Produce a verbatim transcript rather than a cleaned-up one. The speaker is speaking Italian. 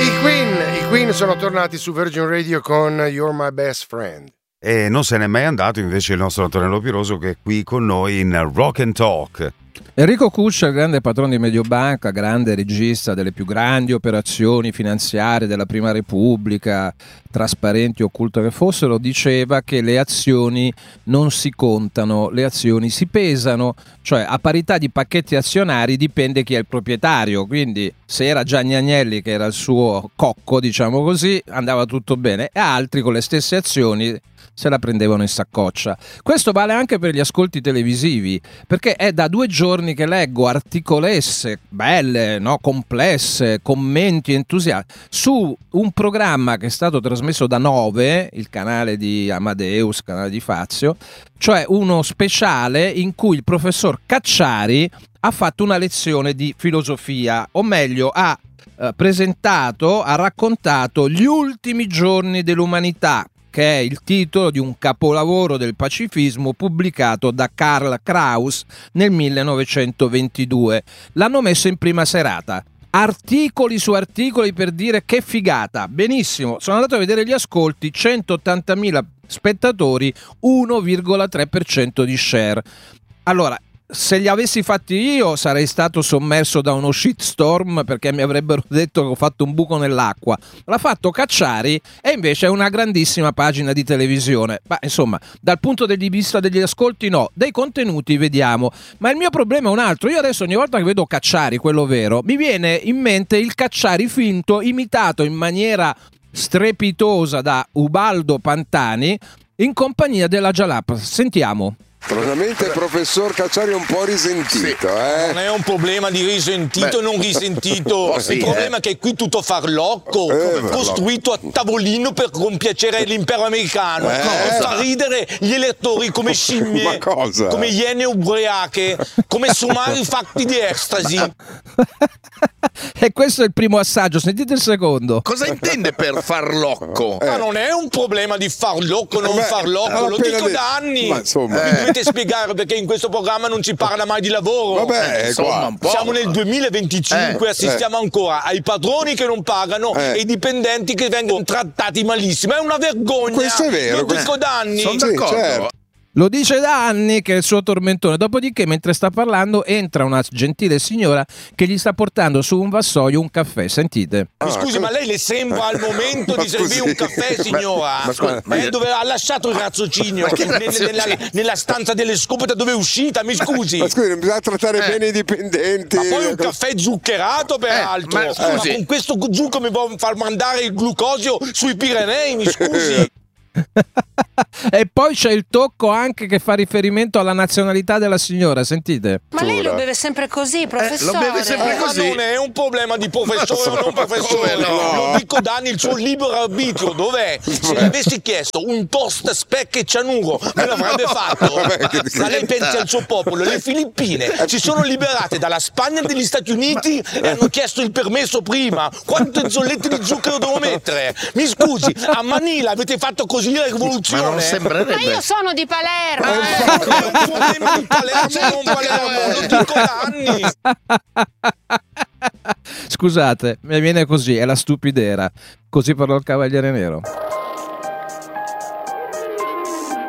I Queen, i Queen sono tornati su Virgin Radio con You're My Best Friend. E non se n'è mai andato invece il nostro Antonello Piroso, che è qui con noi in Rock and Talk. Enrico Cuccia, grande patrono di Mediobanca, grande regista delle più grandi operazioni finanziarie della Prima Repubblica, trasparenti, occulte che fossero, diceva che le azioni non si contano, le azioni si pesano, cioè a parità di pacchetti azionari dipende chi è il proprietario, quindi se era Gianni Agnelli che era il suo cocco, diciamo così, andava tutto bene, e altri con le stesse azioni se la prendevano in saccoccia. Questo vale anche per gli ascolti televisivi, perché è da due giorni che leggo articolesse belle, no, complesse, commenti entusiasti su un programma che è stato trasmesso da Nove, il canale di Amadeus, canale di Fazio, cioè uno speciale in cui il professor Cacciari ha fatto una lezione di filosofia, o meglio ha eh, presentato, ha raccontato gli ultimi giorni dell'umanità, che è il titolo di un capolavoro del pacifismo pubblicato da Karl Kraus nel millenovecentoventidue. L'hanno messo in prima serata. Articoli su articoli per dire che figata. Benissimo, sono andato a vedere gli ascolti, centottantamila spettatori, uno virgola tre per cento di share. Allora, se li avessi fatti io sarei stato sommerso da uno shitstorm, perché mi avrebbero detto che ho fatto un buco nell'acqua. L'ha fatto Cacciari e invece è una grandissima pagina di televisione. Ma insomma, dal punto di vista degli ascolti no, dei contenuti vediamo. Ma il mio problema è un altro. Io adesso ogni volta che vedo Cacciari, quello vero, mi viene in mente il Cacciari finto imitato in maniera strepitosa da Ubaldo Pantani in compagnia della Jalap. Sentiamo. Probabilmente il professor Cacciari è un po' risentito, sì. eh? Non è un problema di risentito o non risentito, sì, il problema eh. è che è qui tutto farlocco, Eh, costruito a tavolino per compiacere l'impero americano, Eh. fa ridere gli elettori come scimmie, Ma cosa? come iene ubriache, come sumari fatti di estasi. E questo è il primo assaggio, sentite il secondo. Cosa intende per farlocco? Ma non è un problema di farlocco o non Beh, farlocco, ho lo appena dico detto. da anni. Ma insomma. Mi dovete spiegare perché in questo programma non si parla mai di lavoro. Vabbè, Eh, insomma, qua. un po'. Siamo nel duemilaventicinque, Eh, assistiamo ancora ai padroni che non pagano Eh. e ai dipendenti che vengono trattati malissimo. È una vergogna. Questo è vero, Lo questo- dico da anni. Sono Sì, d'accordo. certo. Lo dice da anni che è il suo tormentone. Dopodiché, mentre sta parlando, entra una gentile signora che gli sta portando su un vassoio un caffè. Sentite. Mi scusi, Ah, ma lei le sembra al momento Ma di servire scusi. un caffè, signora? Ma scusi, ma- Eh, dove ha lasciato il razzocinio? Ma che Nel- razzocinio? nella, nella stanza delle scoperte dove è uscita, mi scusi. Ma scusi, non bisogna trattare Eh. bene i dipendenti. Ma poi un caffè zuccherato, peraltro. Eh, ma scusi. con questo zucchero mi vuole far mandare il glucosio sui Pirenei, mi scusi. E poi c'è il tocco anche che fa riferimento alla nazionalità della signora. Sentite. Ma lei lo beve sempre così, professore? lo beve sempre Eh, ma così. non è un problema di professore o non professore, come no? lo dico da anni, il suo libero arbitrio dov'è? Se gli avessi chiesto un toast specche e cianuro me l'avrebbe fatto. Vabbè, che Ma lei pensi al suo popolo, le Filippine si sono liberate dalla Spagna e dagli Stati Uniti e hanno chiesto il permesso prima. Quante zollette di zucchero devo mettere? Mi scusi, a Manila avete fatto così la Ma rivoluzione? non sembrerebbe. Ma io sono di Palermo. Eh, non è un problema di Palermo, non Palermo, lo dico da anni. Scusate, mi viene così, è la stupidera. Così parlò il Cavaliere Nero.